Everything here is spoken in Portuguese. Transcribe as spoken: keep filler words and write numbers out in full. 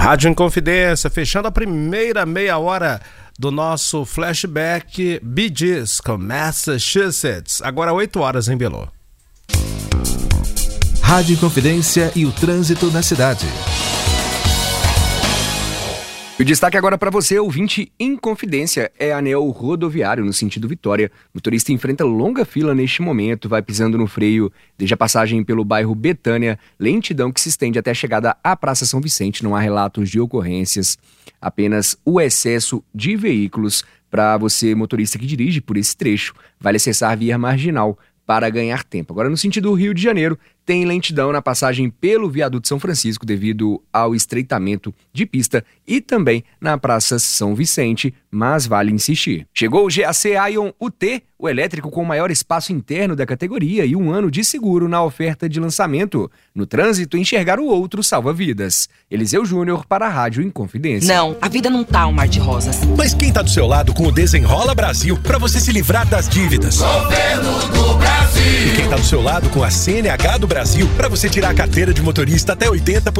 Rádio Inconfidência, fechando a primeira meia hora do nosso flashback Bee Gees com Massachusetts. Agora oito horas em Belo. Rádio Inconfidência e o trânsito na cidade. O destaque agora para você, ouvinte Inconfidência, é anel rodoviário no sentido Vitória. O motorista enfrenta longa fila neste momento, vai pisando no freio desde a passagem pelo bairro Betânia, lentidão que se estende até a chegada à Praça São Vicente. Não há relatos de ocorrências, apenas o excesso de veículos. Para você, motorista que dirige por esse trecho, vale acessar a via marginal para ganhar tempo. Agora, no sentido Rio de Janeiro, tem lentidão na passagem pelo Viaduto São Francisco devido ao estreitamento de pista e também na Praça São Vicente, mas vale insistir. Chegou o G A C Ion U T, o elétrico com o maior espaço interno da categoria e um ano de seguro na oferta de lançamento. No trânsito, enxergar o outro salva vidas. Eliseu Júnior para a Rádio Inconfidência. Não, a vida não tá um mar de rosas. Mas quem tá do seu lado com o Desenrola Brasil para você se livrar das dívidas? Governo do Brasil. E quem tá do seu lado com a C N H do Brasil para você tirar a carteira de motorista até oitenta por cento